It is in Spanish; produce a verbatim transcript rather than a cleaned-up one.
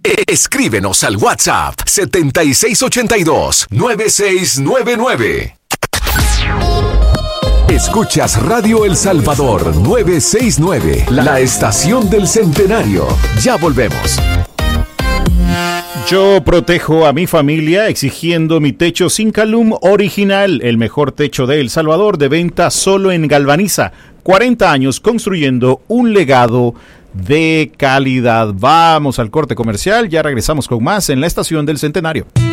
Escríbenos al WhatsApp setenta y seis ochenta y dos, noventa y seis noventa y nueve. Escuchas Radio El Salvador novecientos sesenta y nueve, la estación del centenario. Ya volvemos. Yo protejo a mi familia exigiendo mi techo Sincalum original, el mejor techo de El Salvador, de venta solo en Galvaniza. cuarenta años construyendo un legado de calidad. Vamos al corte comercial, ya regresamos con más en la estación del centenario.